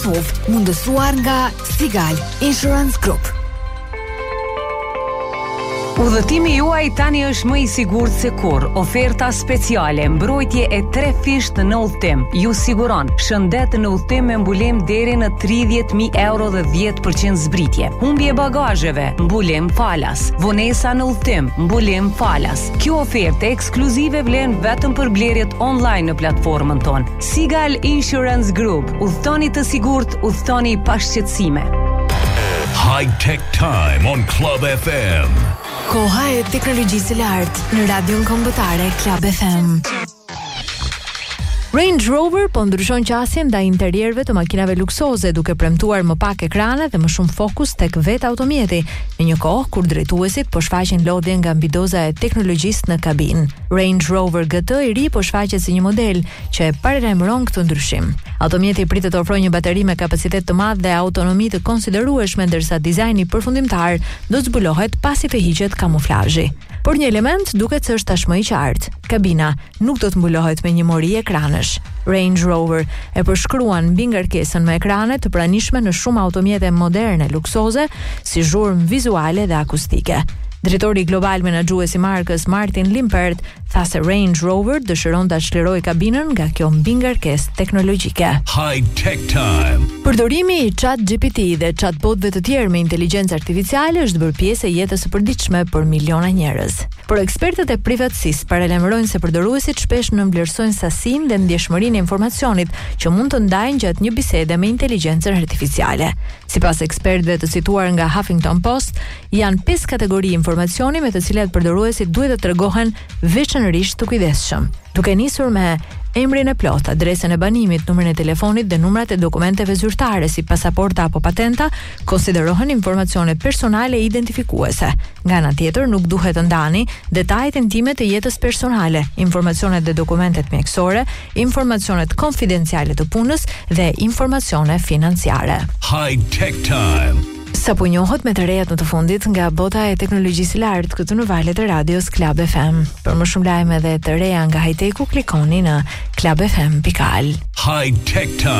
Kosovë, mundësuar nga Sigal Insurance Group. Udhëtimi juaj tani është më i sigurt se kurrë. Oferta speciale, mbrojtje e 3 fisht në udhëtim. Ju siguron shëndet në udhëtim me mbulem deri në 30.000 euro dhe 10% zbritje. Humbje bagazheve, mbulem falas. Vonesa në udhëtim, mbulem falas. Kjo ofertë ekskluzive vlen vetëm për blerjet online në platformën tonë. Sigal Insurance Group. Udhëtoni të sigurt, udhëtoni pa shqetësime. High Tech Time on Club FM. Koha e teknologjisë së lartë në radion kombëtare Club FM. Range Rover po ndryshon qasjen ndaj interierëve të makinave luksoze, duke premtuar më pak ekrane dhe më shumë fokus tek vetë automjeti, në një kohë kur drejtuesit po shfaqin lodhje nga mbi doza e teknologjisë në kabinë. Range Rover GT i ri po shfaqet si një model që e paralajmëron këtë ndryshim. Automjeti pritet të ofrojë një bateri me kapacitet të madh dhe autonomi të konsiderueshme, ndërsa dizajni përfundimtar do zbulohet pasi të hiqet kamuflazhi. Por një element duket se është tashmë i qartë. Kabina nuk do të mbulohet me një mori ekranesh. Range Rover e përshkruan mbi ngarkesën me ekrane të pranishme në shumë automjete moderne luksoze, si zhurmë vizuale dhe akustike. Drejtori global menaxhues i markës Martin Limpert tha se Range Rover dëshiron ta çlirojë kabinën nga kjo mbingarkesë teknologjike. High Tech Time. Përdorimi i ChatGPT dhe chatbotëve të tjerë me inteligjencë artificiale është bërë pjesë e jetës së përditshme për miliona njerëz. Por ekspertët e privatësisë paralajmërojnë se përdoruesit shpesh nënvlerësojnë sasinë dhe ndjeshmërinë e informacionit që mund të ndajnë gjatë një bisede me inteligjencën artificiale. Sipas ekspertëve të cituar nga Huffington Post, janë 5 kategori informacioni me të cilat përdoruesit duhet të tregohen veçanërisht të kujdesshëm, duke nisur me emrin e plot, adresën e banimit, numrin e telefonit dhe numrat e dokumenteve zyrtare si pasaporta apo patenta, konsiderohen informacione personale identifikuese. Nga ana tjetër, nuk duhet të ndani detajet intime të jetës personale, informacionet dhe dokumentet mjekësore, informacionet konfidenciale të punës dhe informacione financiare. High Tech Time. Sa po njohët me të rejat në të fundit nga bota e teknologjisë lartë këtu në valët e radios Club FM. Për më shumë lajme dhe të reja nga high-tech-u, klikoni në clubfm.al. High Tech Time.